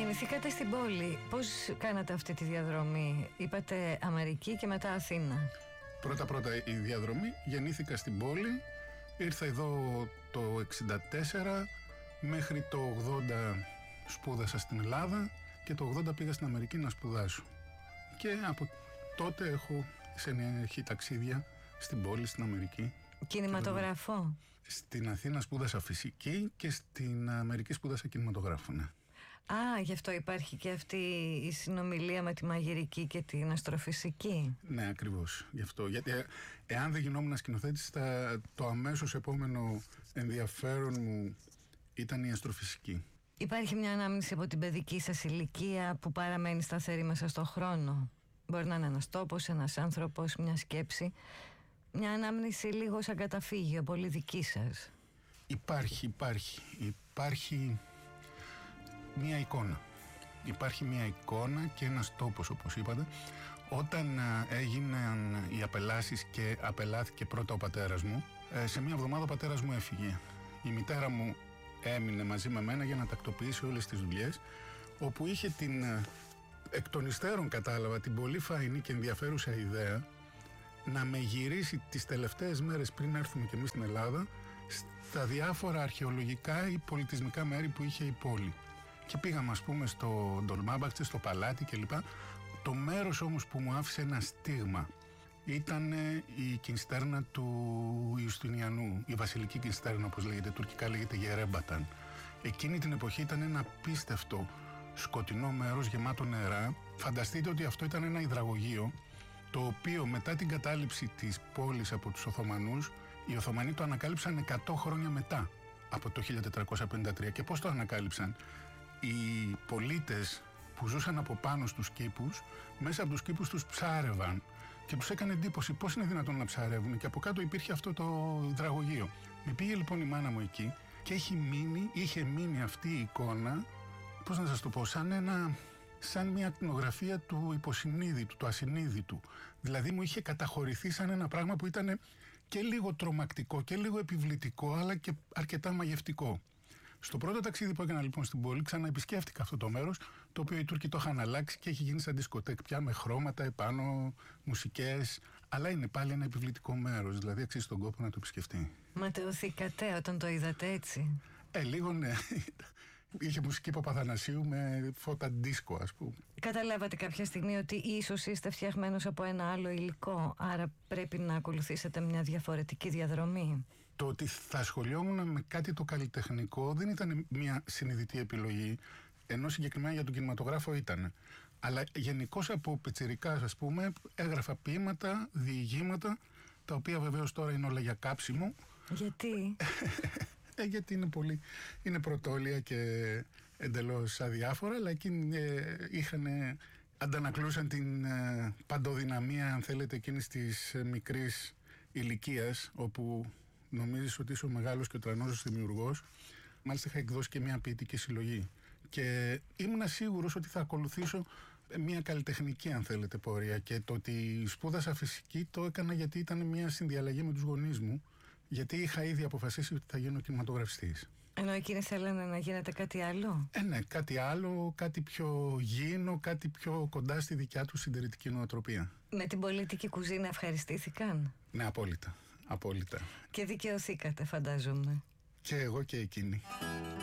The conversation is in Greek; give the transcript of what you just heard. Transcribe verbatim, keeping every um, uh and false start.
Γεννηθήκατε στην πόλη. Πώς κάνατε αυτή τη διαδρομή? Είπατε Αμερική και μετά Αθήνα. Πρώτα πρώτα η διαδρομή. Γεννήθηκα στην πόλη. Ήρθα εδώ το εξήντα τέσσερα. Μέχρι το ογδόντα σπούδασα στην Ελλάδα. Και το ογδόντα πήγα στην Αμερική να σπουδάσω. Και από τότε έχω συνεχή ταξίδια στην πόλη, στην Αμερική. Κινηματογραφό. Στην Αθήνα σπούδασα φυσική και στην Αμερική σπούδασα κινηματογράφο, ναι. Α, γι' αυτό υπάρχει και αυτή η συνομιλία με τη μαγειρική και την αστροφυσική. Ναι, ακριβώς. Γι' αυτό. Γιατί ε, εάν δεν γινόμουν σκηνοθέτης, το αμέσως επόμενο ενδιαφέρον μου ήταν η αστροφυσική. Υπάρχει μια ανάμνηση από την παιδική σας ηλικία που παραμένει σταθερή μέσα στον χρόνο? Μπορεί να είναι ένας τόπος, ένας άνθρωπος, μια σκέψη. Μια ανάμνηση λίγο σαν καταφύγιο, πολύ δική σας. Υπάρχει, υπάρχει. Υπάρχει μια εικόνα. Υπάρχει μια εικόνα και ένας τόπος, όπως είπατε. Όταν α, έγιναν οι απελάσεις και απελάθηκε πρώτα ο πατέρας μου, ε, σε μια εβδομάδα ο πατέρας μου έφυγε. Η μητέρα μου έμεινε μαζί με μένα για να τακτοποιήσει όλες τις δουλειές, όπου είχε την, ε, εκ των υστέρων κατάλαβα, την πολύ φαϊνή και ενδιαφέρουσα ιδέα να με γυρίσει τις τελευταίες μέρες πριν έρθουμε και εμείς στην Ελλάδα στα διάφορα αρχαιολογικά ή πολιτισμικά μέρη που είχε η πόλη. Και πήγαμε, ας πούμε, στο Ντολμάμπαχτσε, στο Παλάτι κλπ. Το μέρος όμως που μου άφησε ένα στίγμα ήταν η κινστέρνα του Ιουστινιανού, η βασιλική κινστέρνα, όπως λέγεται, τουρκικά λέγεται Γερέμπαταν. Εκείνη την εποχή ήταν ένα απίστευτο σκοτεινό μέρος γεμάτο νερά. Φανταστείτε ότι αυτό ήταν ένα υδραγωγείο, το οποίο μετά την κατάληψη της πόλης από τους Οθωμανούς, οι Οθωμανοί το ανακάλυψαν εκατό χρόνια μετά από το χίλια τετρακόσια πενήντα τρία. Και πώς το ανακάλυψαν? Οι πολίτες που ζούσαν από πάνω στους κήπους, μέσα από τους κήπους τους ψάρευαν και τους έκανε εντύπωση πώς είναι δυνατόν να ψαρεύουν, και από κάτω υπήρχε αυτό το υδραγωγείο. Με πήγε λοιπόν η μάνα μου εκεί και έχει μείνει, είχε μείνει αυτή η εικόνα, πώς να σας το πω, σαν ένα... σαν μια ακτινογραφία του υποσυνείδητου, του ασυνείδητου. Δηλαδή μου είχε καταχωρηθεί σαν ένα πράγμα που ήταν και λίγο τρομακτικό και λίγο επιβλητικό, αλλά και αρκετά μαγευτικό. Στο πρώτο ταξίδι που έκανα λοιπόν στην πόλη, ξαναεπισκέφτηκα αυτό το μέρος, το οποίο οι Τούρκοι το είχαν αλλάξει και έχει γίνει σαν δισκοτέκ πια, με χρώματα επάνω, μουσικές. Αλλά είναι πάλι ένα επιβλητικό μέρος, δηλαδή αξίζει τον κόπο να το επισκεφτεί. Ματαιωθήκατε όταν το είδατε έτσι? Ε, λίγο ναι. Είχε μουσική Παπαθανασίου με φώτα δίσκο, ας πούμε. Καταλάβατε κάποια στιγμή ότι ίσως είστε φτιαγμένος από ένα άλλο υλικό, άρα πρέπει να ακολουθήσετε μια διαφορετική διαδρομή? Το ότι θα ασχολιόμουν με κάτι το καλλιτεχνικό δεν ήταν μια συνειδητή επιλογή, ενώ συγκεκριμένα για τον κινηματογράφο ήταν. Αλλά γενικώς από πιτσιρικάς, ας πούμε, έγραφα ποίηματα, διηγήματα, τα οποία βεβαίως τώρα είναι όλα για κάψιμο. Γιατί? Ε, γιατί είναι πολύ, είναι πρωτόλια και εντελώς αδιάφορα, αλλά εκείνοι ε, είχαν, αντανακλούσαν την ε, παντοδυναμία, αν θέλετε, εκείνης της ε, μικρής ηλικίας, όπου νομίζεις ότι είσαι ο μεγάλος και ο τρανός δημιουργός. Μάλιστα είχα εκδώσει και μια ποιητική συλλογή και ήμουν σίγουρος ότι θα ακολουθήσω μια καλλιτεχνική, αν θέλετε, πορεία, και το ότι σπούδασα φυσική το έκανα γιατί ήταν μια συνδιαλλαγή με τους γονείς μου, γιατί είχα ήδη αποφασίσει ότι θα γίνω κινηματογραφιστής. Ενώ εκείνοι θέλανε να γίνετε κάτι άλλο? Ε, ναι, κάτι άλλο, κάτι πιο γήινο, κάτι πιο κοντά στη δικιά του συντηρητική νοοτροπία. Με την πολιτική κουζίνα ευχαριστήθηκαν? Ναι, απόλυτα, απόλυτα. Και δικαιωθήκατε, φαντάζομαι. Και εγώ και εκείνη.